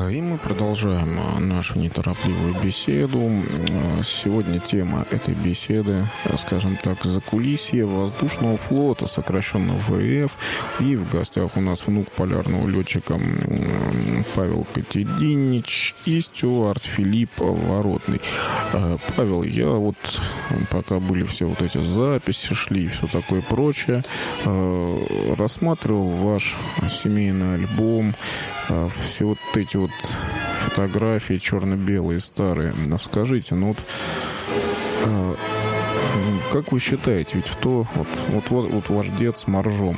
И мы продолжаем нашу неторопливую беседу. Сегодня тема этой беседы, скажем так, закулисье воздушного флота, сокращенно ВФ. И в гостях у нас внук полярного летчика Павел Катединич и стюард Филипп Воротный. Павел, я вот, пока были все вот эти записи, шли и все такое прочее, рассматривал ваш семейный альбом, все вот эти вот фотографии черно-белые, старые. Скажите, ну вот, как вы считаете, ведь вот ваш дед с моржом,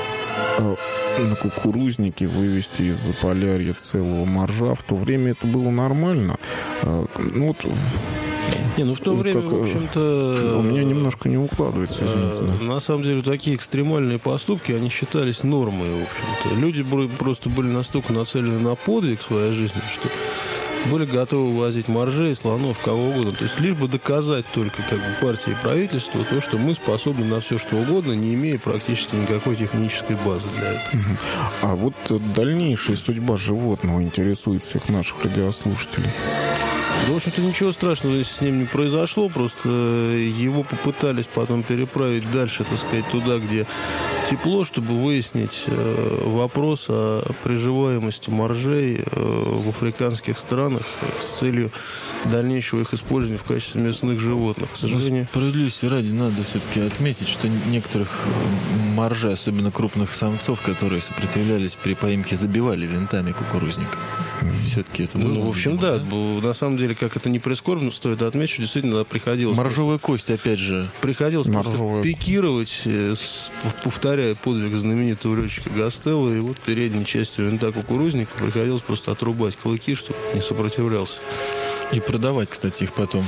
на кукурузнике вывести из Заполярья целого моржа, в то время это было нормально? Ну вот... в то время, в общем-то... У меня немножко не укладывается, извините. На самом деле, такие экстремальные поступки, они считались нормой, в общем-то. Люди просто были настолько нацелены на подвиг в своей жизни, что были готовы возить моржей, слонов, кого угодно. То есть, лишь бы доказать только партии и правительству то, что мы способны на все, что угодно, не имея практически никакой технической базы для этого. А вот дальнейшая судьба животного интересует всех наших радиослушателей. Да, в общем-то, ничего страшного здесь с ним не произошло, просто его попытались потом переправить дальше, так сказать, туда, где тепло, чтобы выяснить вопрос о приживаемости моржей в африканских странах с целью дальнейшего их использования в качестве мясных животных. К сожалению... Справедливости ради надо все-таки отметить, что некоторых моржей, особенно крупных самцов, которые сопротивлялись при поимке, забивали винтами кукурузника. Все-таки это было. В общем, да. На самом деле, как это не прискорбно, стоит отметить, что действительно приходилось... Моржовая кость, опять же. Приходилось просто пикировать, повторяя подвиг знаменитого летчика Гастелло, и вот передней частью винта кукурузника приходилось просто отрубать клыки, чтобы не сопротивлялся. И продавать, кстати, их потом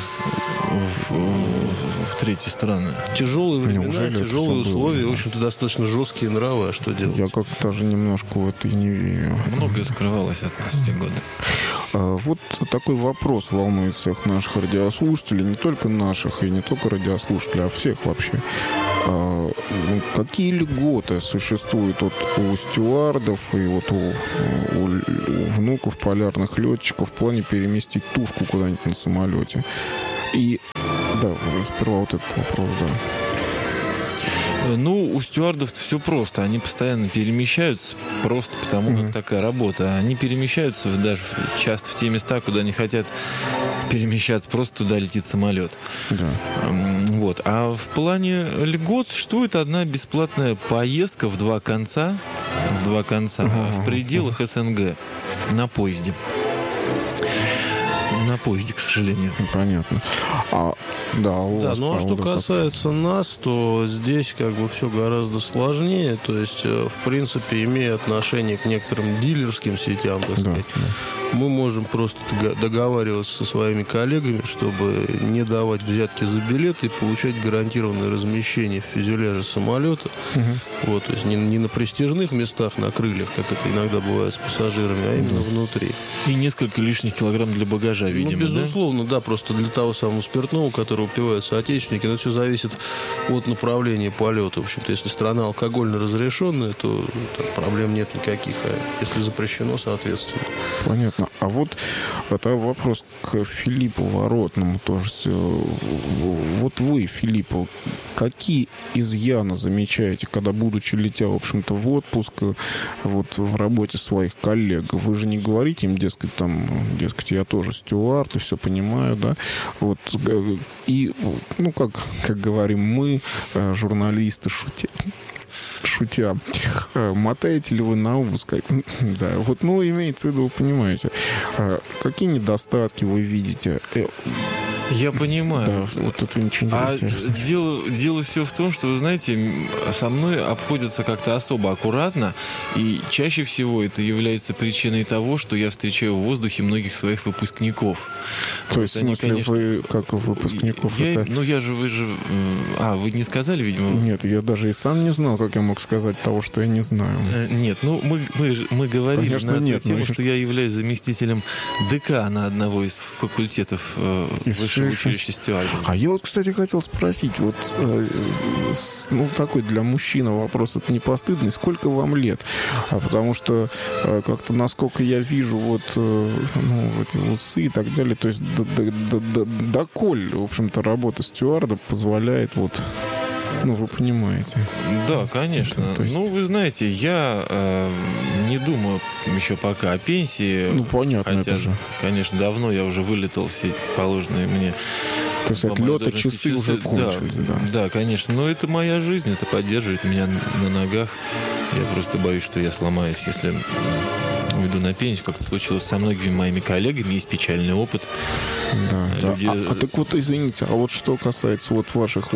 в третьи страны. Тяжелые времена, тяжелые условия, в общем-то, достаточно жесткие нравы, а что делать? Я как-то даже немножко в это и не верю. Многое скрывалось от нас в те годы. Вот такой вопрос волнует всех наших радиослушателей, не только наших и не только радиослушателей, а всех вообще. Какие льготы существуют у стюардов и вот у внуков полярных летчиков в плане переместить тушку куда-нибудь на самолете? И да, сперва вот этот вопрос, да. У стюардов все просто. Они постоянно перемещаются, просто потому как такая работа. Они перемещаются даже часто в те места, куда не хотят перемещаться. Просто туда летит самолет. Да. Вот. А в плане льгот существует одна бесплатная поездка в два конца в пределах СНГ на поезде. На поезде, к сожалению. Понятно. Что касается нас, то здесь все гораздо сложнее. То есть, в принципе, имея отношение к некоторым дилерским сетям, так сказать, мы можем просто договариваться со своими коллегами, чтобы не давать взятки за билеты и получать гарантированное размещение в фюзеляже самолета. То есть не на престижных местах, на крыльях, как это иногда бывает с пассажирами, а именно внутри. И несколько лишних килограмм для багажа, видимо, безусловно, да, просто для того самого спиртного, который упивают соотечественники, но все зависит от направления полета. В общем-то, если страна алкогольно разрешенная, то проблем нет никаких, а если запрещено, соответственно. Понятно. А вот это вопрос к Филиппу Воротному тоже. Вот вы, Филипп, какие изъяны замечаете, когда, будучи летя, в общем-то, в отпуск, вот в работе своих коллег? Вы же не говорите им, дескать, я тоже стюард и все понимаю, да? Вот. И, как говорим мы, журналисты, шутя, мотаете ли вы на ус? Да, имеется в виду, вы понимаете, какие недостатки вы видите? Я понимаю. Да, вот это ничего не интересно. Дело все в том, что, вы знаете, со мной обходятся как-то особо аккуратно, и чаще всего это является причиной того, что я встречаю в воздухе многих своих выпускников. То есть, в смысле, конечно, вы как выпускников? Вы не сказали, видимо? Нет, я даже и сам не знал, как я мог сказать того, что я не знаю. Нет, мы говорили, конечно, на эту тему, что я являюсь заместителем декана одного из факультетов высшей высшее училище стюардов. А я вот, кстати, хотел спросить, вот, ну, такой для мужчины вопрос, это не постыдный, сколько вам лет? Потому что как-то, насколько я вижу, вот, ну, эти усы и так далее, то есть доколь, в общем-то, работа стюарда позволяет вот... Ну, вы понимаете. Да, конечно. Это, есть... Ну, вы знаете, я не думаю еще пока о пенсии. Ну, понятно, хотя, это же. Конечно, давно я уже вылетел все положенные мне. То есть отлет и часы уже кончились, да. Да, конечно. Но это моя жизнь, это поддерживает меня на ногах. Я просто боюсь, что я сломаюсь, если уйду на пенсию. Как-то случилось со многими моими коллегами, есть печальный опыт. Да, Люди... да. А так вот, извините, а вот что касается вот ваших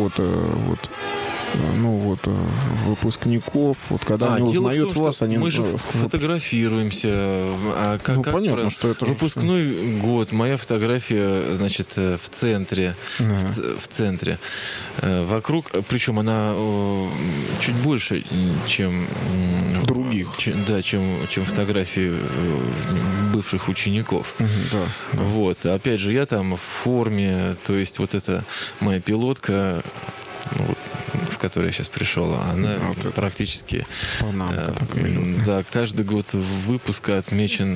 выпускников, вот когда они узнают вас, они... Мы же фотографируемся. Понятно, что это выпускной год, моя фотография, значит, в центре. В центре. Вокруг, причем она чуть больше, чем... Других. Чем фотографии бывших учеников. Да. Вот. Опять же, я там в форме, то есть вот эта моя пилотка, в которой я сейчас пришел, она практически... Панамка да, каждый год выпуска отмечен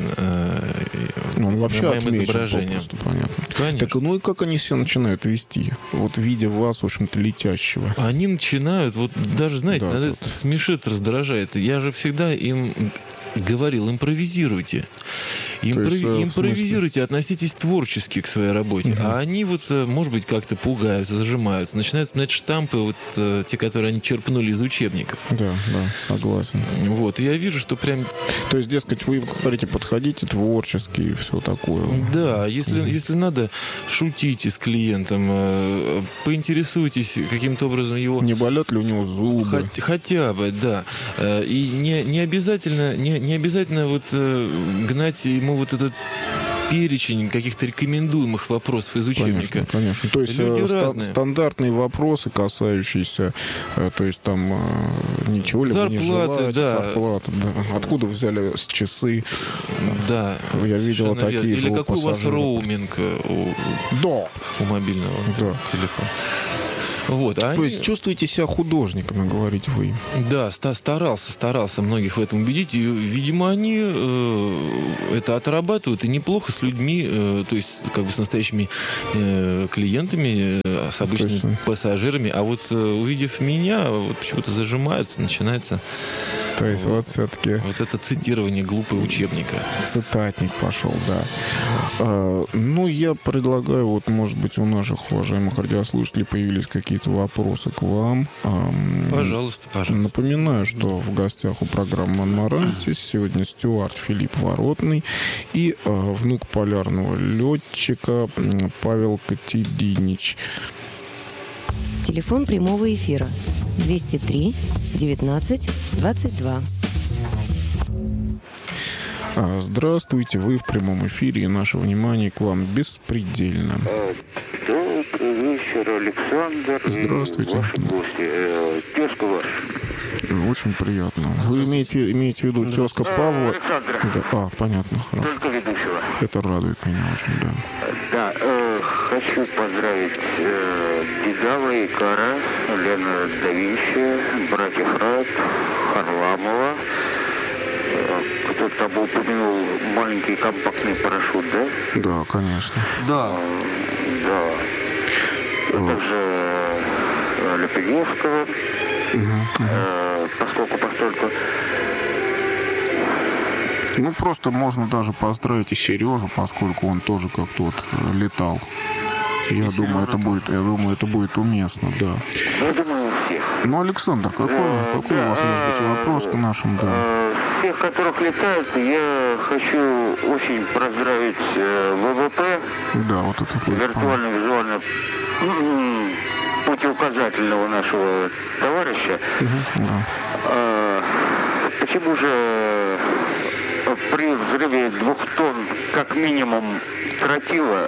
вообще моим изображением. Понятно. Конечно. Так, ну и как они себя начинают вести? Вот видя вас, в общем-то, летящего. Они начинают, вот даже, знаете, это смешит, раздражает. Я же всегда им говорил, импровизируйте. Импровизируйте, относитесь творчески к своей работе. А они вот, может быть, как-то пугаются, зажимаются, начинают вспоминать штампы, вот те, которые они черпнули из учебников. Да, согласен. Вот, и я вижу, что прям... То есть, дескать, вы говорите, подходите творчески и все такое. Да, если надо, шутите с клиентом, поинтересуйтесь каким-то образом его... Не болят ли у него зубы? Хотя бы, да. И не обязательно вот гнать ему вот этот перечень каких-то рекомендуемых вопросов из учебника. Конечно. То есть стандартные вопросы, касающиеся, то есть там ничего ли вы не желаете, зарплата, да. Откуда взяли часы? Да. Я видел такие же. Или какой у вас роуминг у мобильного телефона? Вот, То есть чувствуете себя художником, говорите вы? Да, старался многих в этом убедить. И, видимо, они это отрабатывают и неплохо с людьми, то есть как бы с настоящими клиентами, с обычными пассажирами. А вот увидев меня, вот почему-то зажимаются, начинается... То есть вот все-таки... Вот это цитирование глупого учебника. Цитатник пошел, да. Ну, я предлагаю, вот, может быть, у наших уважаемых радиослушателей появились какие-то вопросы к вам. Пожалуйста. Напоминаю, что в гостях у программы «Монморантис» сегодня стюард Филипп Воротный и внук полярного летчика Павел Катединич. Телефон прямого эфира 203 19 22. Здравствуйте, вы в прямом эфире, и наше внимание к вам беспредельно. Добрый вечер, Александр. Здравствуйте. Ваши гости. Тезка ваша. Очень приятно. Вы имеете в виду тезка Павла? Александра. Да. Понятно, хорошо. Тезка ведущего. Это радует меня очень, да. Да, хочу поздравить Дедава и Кара, Леонардо да Винчи, братьев Райт, Харламова. Кто-то там упомянул маленький компактный парашют, да? Да, конечно. Да. Также Лепегевского, поскольку. Ну, просто можно даже поздравить и Сережу, поскольку он тоже как-то вот летал. Я думаю, это будет уместно, да. Я думаю, у всех. Ну, Александр, какой у вас, может быть, вопрос к нашим, да? Всех, которых летают, я хочу очень поздравить ВВП. Да, вот это будет. Виртуально-визуально путеуказательного нашего товарища. Почему же при взрыве 2 тонн, как минимум, тротила,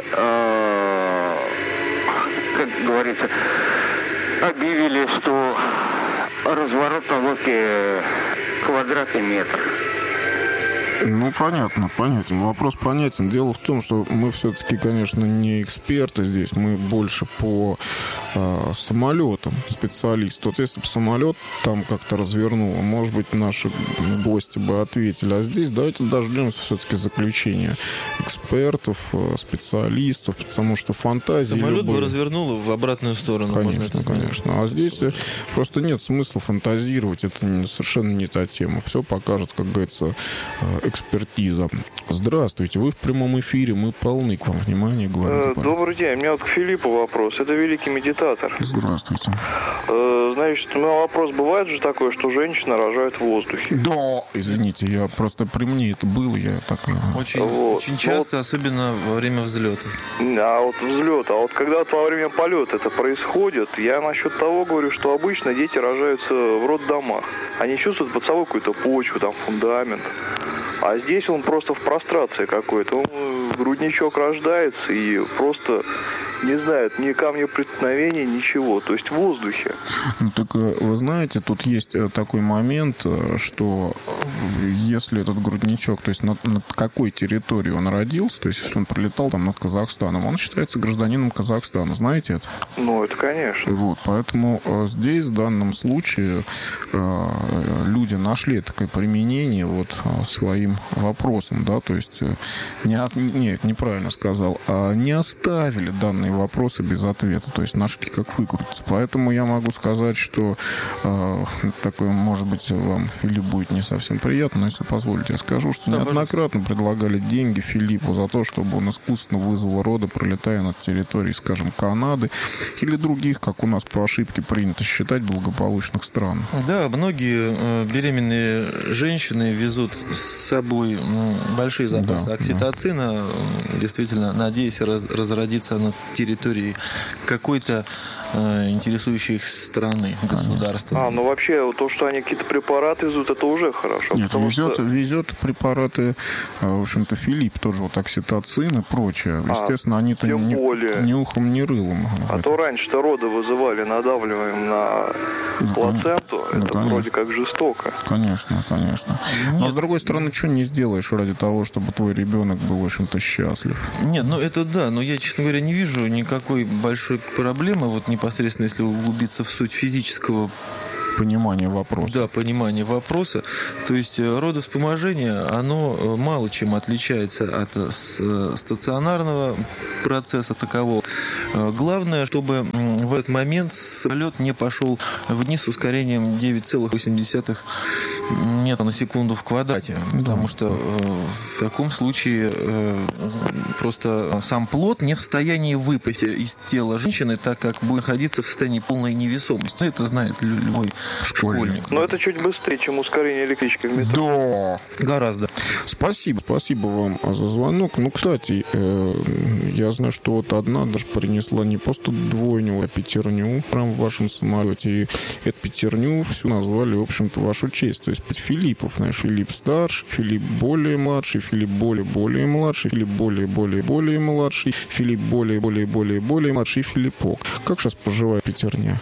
как говорится, объявили, что разворот на лодке квадратный метр? Ну, понятно. Вопрос понятен. Дело в том, что мы все-таки, конечно, не эксперты здесь. Мы больше по самолетам специалисты. Вот если бы самолет там как-то развернуло, может быть, наши гости бы ответили. А здесь давайте дождемся все-таки заключения экспертов, специалистов, потому что фантазии... Самолет бы развернуло в обратную сторону. Конечно. А здесь просто нет смысла фантазировать. Это совершенно не та тема. Все покажет, как говорится, экспертиза. Здравствуйте, вы в прямом эфире, мы полны к вам внимания. Добрый день, у меня вот к Филиппу вопрос. Это великий медитатор. Здравствуйте. Значит, у меня вопрос, бывает же такое, что женщина рожает в воздухе? Да, извините, я просто при мне это было, я так... Очень часто, особенно во время взлета. А вот когда во время полета это происходит, я насчет того говорю, что обычно дети рожаются в роддомах. Они чувствуют под собой какую-то почву, там, фундамент. А здесь он просто в прострации какой-то. Он грудничок рождается и просто не знает ни камня преткновения, ничего. То есть в воздухе. Ну, так вы знаете, тут есть такой момент, что если этот грудничок, то есть над какой территорией он родился, то есть если он пролетал там над Казахстаном, он считается гражданином Казахстана. Знаете это? Ну, это конечно. Вот, поэтому здесь в данном случае люди нашли такое применение вот своим вопросам, да, то есть неправильно сказал, не оставили данные вопросы без ответа, то есть нашли, как выкрутиться. Поэтому я могу сказать, что такое, может быть, вам, Филипп, будет не совсем приятно, но если позволите, я скажу, что неоднократно предлагали деньги Филиппу за то, чтобы он искусственно вызвал роды, пролетая над территорией, скажем, Канады или других, как у нас по ошибке принято считать, благополучных стран. Да, многие беременные женщины везут с собой большие запасы окситоцина, действительно, надеясь разродиться на территории какой-то интересующей их страны, государства. Ну вообще, то, что они какие-то препараты везут, это уже хорошо. Нет, везет препараты, в общем-то, Филипп тоже, вот окситоцин и прочее. Естественно, они-то ни ухом, ни рылом. А то раньше-то роды вызывали надавливаем на плаценту. Это вроде как жестоко. Конечно. Но, с другой стороны, что не сделаешь ради того, чтобы твой ребенок был, в общем-то, счастлив? Нет, это да, но я, честно говоря, не вижу никакой большой проблемы, вот непосредственно, если углубиться в суть физического понимание вопроса. Да, понимание вопроса. То есть родовспоможение, оно мало чем отличается от стационарного процесса такового. Главное, чтобы в этот момент самолет не пошел вниз с ускорением 9,8 метра на секунду в квадрате. Да. Потому что в таком случае просто сам плод не в состоянии выпасть из тела женщины, так как будет находиться в состоянии полной невесомости. Это знает любой школьник. Но это чуть быстрее, чем ускорение электрички в метро. Да. Гораздо. Спасибо вам за звонок. Ну, кстати, я знаю, что вот одна даже принесла не просто двойню, а пятерню прям в вашем самолете. И эту пятерню всю назвали, в общем-то, в вашу честь. То есть 5 Филиппов. Знаешь, Филипп старший, Филипп более младший, Филипп более младший, Филипп более младший, Филипп более младший, Филиппок. Как сейчас поживает пятерня?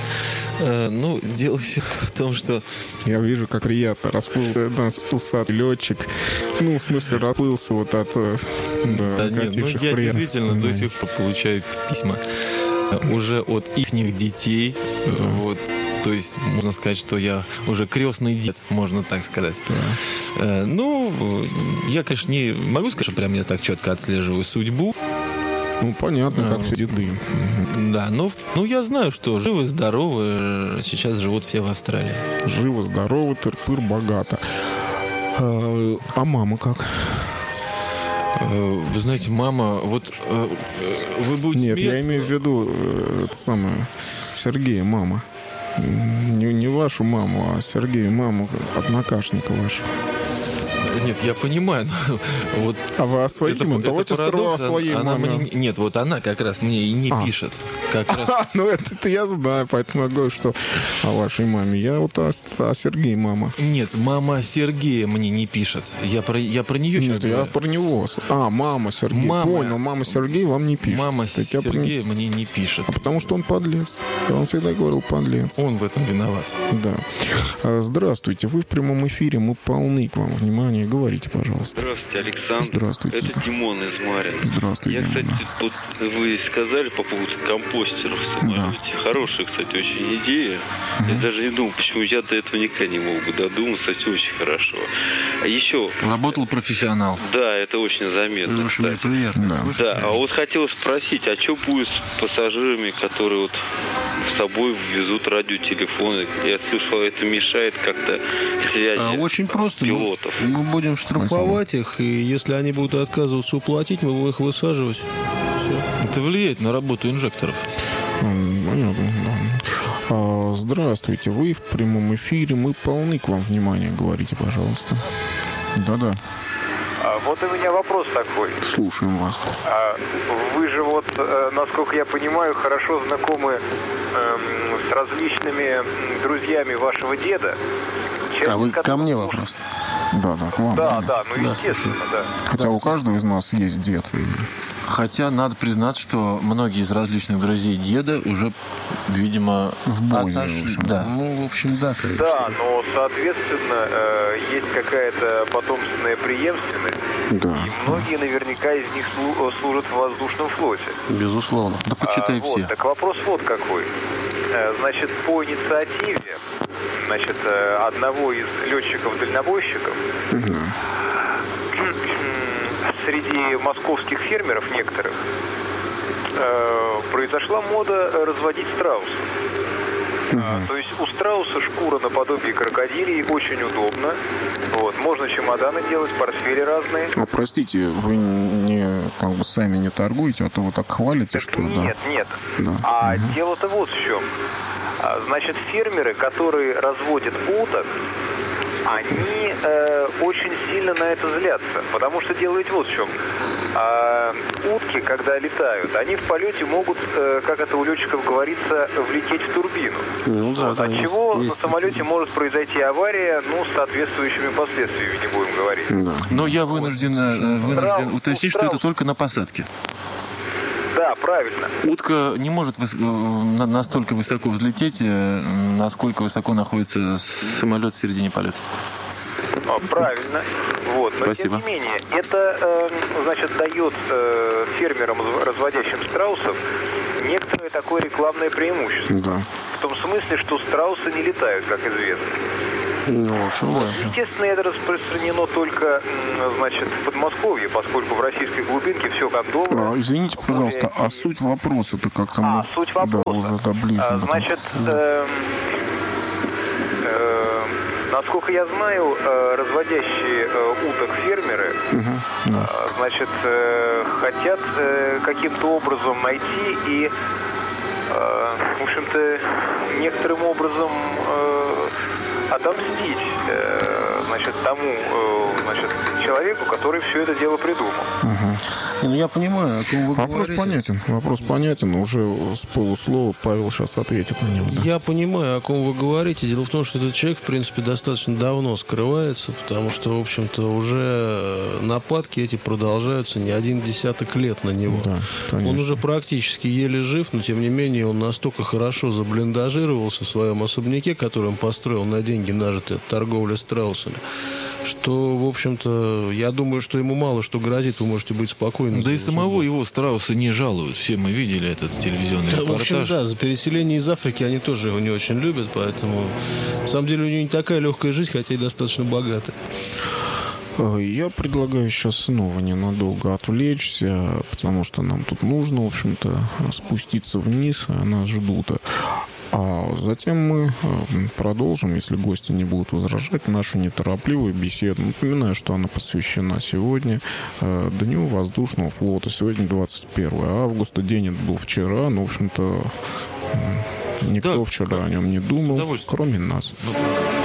Дело все в том, что... Я вижу, как приятно расплылся наш усатый летчик. В смысле, расплылся вот от... я действительно до сих пор получаю письма уже от ихних детей. Да. Вот. То есть, можно сказать, что я уже крестный дед, можно так сказать. Да. Я, конечно, не могу сказать, что прям я так четко отслеживаю судьбу. Понятно, как все деды. Да, я знаю, что живы-здоровы сейчас живут все в Австралии. Живо-здорово, тыр-пыр, богато. А мама как? Вы знаете, мама, вы будете Нет, смеяться. Я имею в виду Сергея мама. Не вашу маму, а Сергея маму, однокашника вашего. Нет, я понимаю, но вот... А вы о своей маме? Давайте сперва о своей маме. Нет, вот она как раз мне и не пишет. Как раз... это я знаю, поэтому я говорю, что о вашей маме. Я вот о Сергее мама. Нет, мама Сергея мне не пишет. Я про нее сейчас говорю. Я про него. Мама Сергея. Понял, мама Сергея вам не пишет. Мама Сергея мне не пишет. Потому что он подлец. Я вам всегда говорил, подлец. Он в этом виноват. Да. Здравствуйте, вы в прямом эфире, мы полны к вам. Внимание. внимание. Говорите, пожалуйста. Здравствуйте, Александр. Здравствуйте. Это Димон из Марина. Здравствуйте, Я, Димон. кстати, тут вы сказали по поводу компостеров в самолете. Хорошая, кстати, очень идея. Я даже не думал, почему я до этого никогда не мог бы додуматься. Кстати, очень хорошо. А еще... Работал профессионал. Да, это очень заметно, кстати. Приятно. Да, а вот хотелось спросить, а что будет с пассажирами, которые вот с собой везут радиотелефоны? Я слышал, это мешает как-то связи Очень просто. пилотов. Мы будем штрафовать их, и если они будут отказываться уплатить, мы будем их высаживать. Все. Это влияет на работу инжекторов. Понятно, да. Здравствуйте, вы в прямом эфире, мы полны к вам внимания, говорите, пожалуйста. Да-да, Вот у меня вопрос такой. слушаем вас. Вы же вот, насколько я понимаю, хорошо знакомы с различными друзьями вашего деда. А вы ко мне вопрос? Да-да, к вам. Да, ну естественно, да. Хотя у каждого из нас есть дед. И... Хотя надо признать, что многие из различных друзей деда уже, видимо, В Бозе, отошли. в общем. Да. Ну, в общем, да, конечно. Да, но, соответственно, есть какая-то потомственная преемственность. Да. И многие наверняка из них служат в воздушном флоте. Безусловно. Да почитай все. Так вопрос вот какой. Значит, по инициативе одного из летчиков-дальнобойщиков среди московских фермеров некоторых произошла мода разводить страусов. То есть у страуса шкура наподобие крокодилей, очень удобно. Вот, можно чемоданы делать, портфели разные. А простите, вы сами не торгуете, а то вы так хвалите, что Нет, да. нет. Да. Дело-то вот в чем. Значит, фермеры, которые разводят уток, они очень сильно на это злятся. Потому что дело ведь вот в чем. Утки, когда летают, они в полете могут, как это у летчиков говорится, влететь в турбину. Ну да, От чего на самолете может произойти авария, с соответствующими последствиями, не будем говорить. Да. Но я вынужден уточнить, что это только на посадке. Да, правильно. Утка не может настолько высоко взлететь, насколько высоко находится самолет в середине полета. Правильно. Вот. Но Спасибо. тем не менее, это, дает фермерам, разводящим страусов, некоторое такое рекламное преимущество. Да. В том смысле, что страусы не летают, как известно. Ну, в общем, да. Естественно, это распространено только, в Подмосковье, поскольку в российской глубинке все кондовое. Извините, пожалуйста, а суть вопроса-то как-то... Суть вопроса. Да, уже ближе. Насколько я знаю, разводящие уток фермеры, хотят каким-то образом найти и, в общем-то, некоторым образом отомстить, тому, человеку, который все это дело придумал. Ну, я понимаю, о ком вы говорите. Вопрос понятен. Уже с полуслова Павел сейчас ответит на него. Да? Я понимаю, о ком вы говорите. Дело в том, что этот человек, в принципе, достаточно давно скрывается, потому что, в общем-то, уже нападки эти продолжаются не один десяток лет на него. Да, конечно. Он уже практически еле жив, но, тем не менее, он настолько хорошо заблиндажировался в своем особняке, который он построил на деньги, нажитые от торговли страусами, что, в общем-то, я думаю, что ему мало что грозит, вы можете быть спокойны. Да и самого его страуса не жалуют. Все мы видели этот телевизионный репортаж. В общем, да, за переселение из Африки они тоже его не очень любят, поэтому, на самом деле, у него не такая легкая жизнь, хотя и достаточно богатая. Я предлагаю сейчас снова ненадолго отвлечься, потому что нам тут нужно, в общем-то, спуститься вниз, а нас ждут. А затем мы продолжим, если гости не будут возражать, нашу неторопливую беседу. Напоминаю, что она посвящена сегодня Дню воздушного флота. Сегодня 21 августа. День этот был вчера, но, в общем-то, никто вчера о нем не думал, кроме нас.